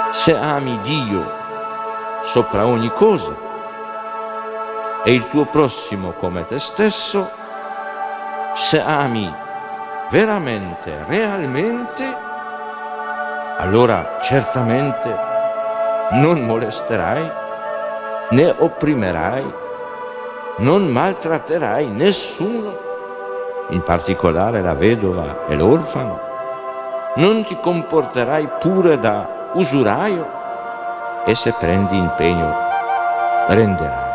se ami Dio sopra ogni cosa e il tuo prossimo come te stesso, se ami veramente, realmente, allora certamente non molesterai, né opprimerai, non maltratterai nessuno, in particolare la vedova e l'orfano, non ti comporterai pure da usuraio e se prendi impegno renderai.